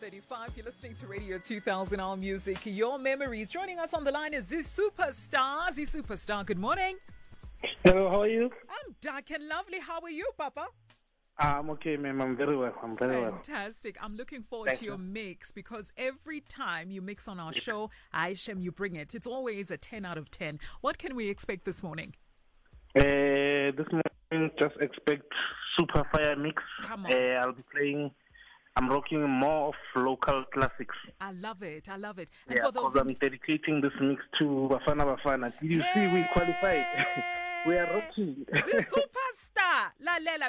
35, you're listening to Radio 2000 Our Music, Your Memories. Joining us on the line is Z Superstar. Z Superstar, good morning. Hello, how are you? I'm dark and lovely. How are you, Papa? I'm okay, ma'am. I'm very well. Fantastic. I'm looking forward to your mix because every time you mix on our show, Aishem, you bring it. It's always a 10 out of 10. What can we expect this morning? This morning, just expect super fire mix. Come on. I'll be playing. I'm rocking more of local classics. I love it. And because I'm dedicating this mix to Bafana. You see, we qualified. We are rocking. The superstar. Lalela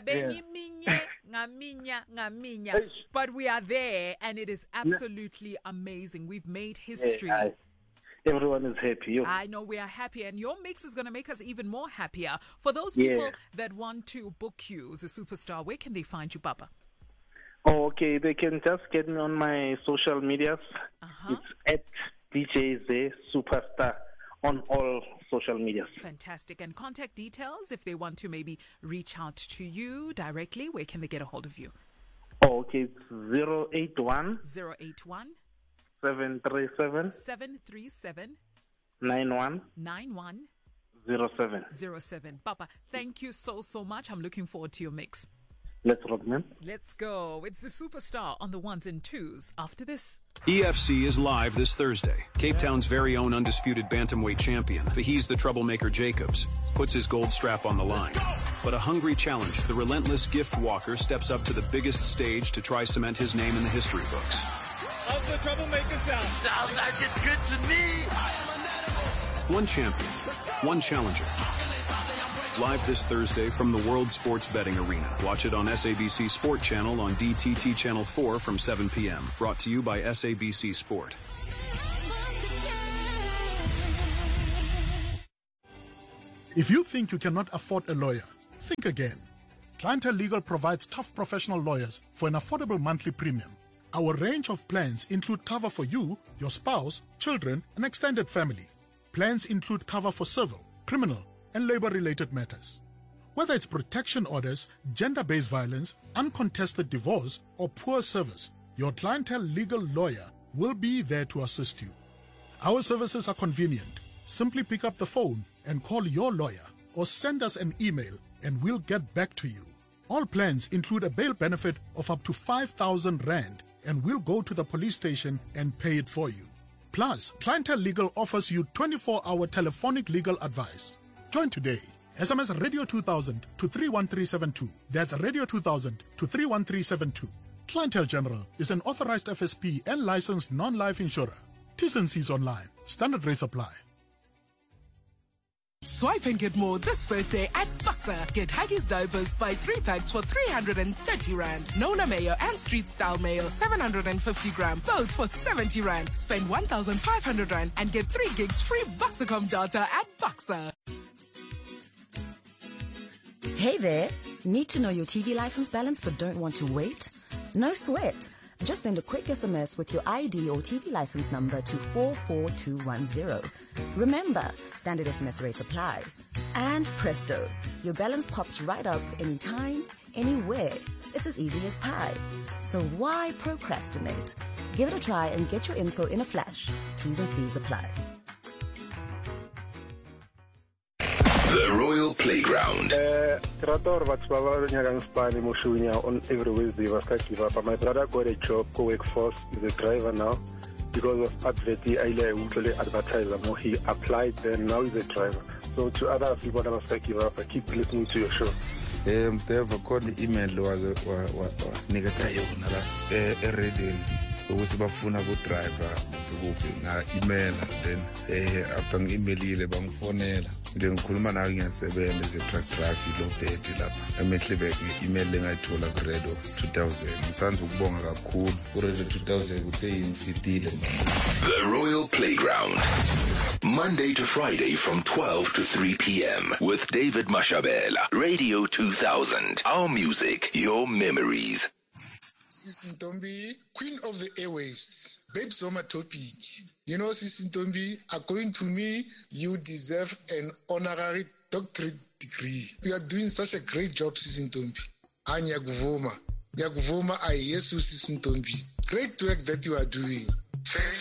ngaminya. But we are there, and it is absolutely amazing. We've made history. Everyone is happy. I know we are happy, and your mix is going to make us even more happier. For those people that want to book you as a superstar, where can they find you, Papa? Oh, okay. They can just get me on my social medias. It's at DJ Z Superstar on all social medias. Fantastic. And contact details if they want to maybe reach out to you directly. Where can they get a hold of you? Oh, okay. It's 081 737 9107. Papa, thank you so much. I'm looking forward to your mix. Let's rock, man. Let's go. It's the superstar on the ones and twos after this. EFC is live this Thursday. Cape Town's very own undisputed bantamweight champion, Faheez the Troublemaker Jacobs, puts his gold strap on the line. But a hungry challenge, the relentless gift walker steps up to the biggest stage to try cement his name in the history books. How's the Troublemaker sound? Sounds like it's good to me. One champion, one challenger. Live this Thursday from the World Sports Betting Arena. Watch it on SABC Sport Channel on DTT Channel 4 from 7 p.m. Brought to you by SABC Sport. If you think you cannot afford a lawyer, think again. Clientele Legal provides tough professional lawyers for an affordable monthly premium. Our range of plans include cover for you, your spouse, children, and extended family. Plans include cover for civil, criminal, and labor-related matters. Whether it's protection orders, gender-based violence, uncontested divorce, or poor service, your Clientele Legal lawyer will be there to assist you. Our services are convenient. Simply pick up the phone and call your lawyer or send us an email and we'll get back to you. All plans include a bail benefit of up to 5,000 Rand and we'll go to the police station and pay it for you. Plus, Clientele Legal offers you 24-hour telephonic legal advice. Join today. SMS Radio 2000 to 31372. That's Radio 2000 to 31372. Clientele General is an authorized FSP and licensed non-life insurer. T's and C's online. Standard rates apply. Swipe and get more this birthday at Boxer. Get Haggis diapers, buy 3 packs for 330 Rand. Nona Mayo and Street Style Mayo, 750 gram, both for 70 Rand. Spend 1,500 Rand and get 3 gigs free Boxercom data at Boxer. Hey there. Need to know your TV license balance but don't want to wait? No sweat. Just send a quick SMS with your ID or TV license number to 44210. Remember, standard SMS rates apply. And presto, your balance pops right up anytime, anywhere. It's as easy as pie. So why procrastinate? Give it a try and get your info in a flash. T's and C's apply. The Royal Playground. On every Wednesday, my brother got a job, co-workforce, he's a driver now. Because of advert, I usually advertise more. He applied, then now he's a driver. So to other people that I keep listening to your show. They have a code email was negative radio. Ukuthi bafuna ku driver kuphi nga email then after ngi-emailile bangifonela nje ngikhuluma nawe ngiyasebenza as a truck driver loaded lapha eMehlibek nge-email lengayithola ku Radio 2000 ngithanda ukubonga kakhulu ku Radio 2000 kuthe ingisitile. The Royal Playground, Monday to Friday from 12 to 3 p.m. with David Mashabela. Radio 2000, our music, your memories. Sisi Ntombi, Queen of the Airwaves, Babes Zoma topic. You know, Sisi Ntombi, according to me, you deserve an honorary doctorate degree. You are doing such a great job, Sisi Ntombi. Anya Guvoma. Yakuvuma Ayesu Sisintombi. Great work that you are doing. Thank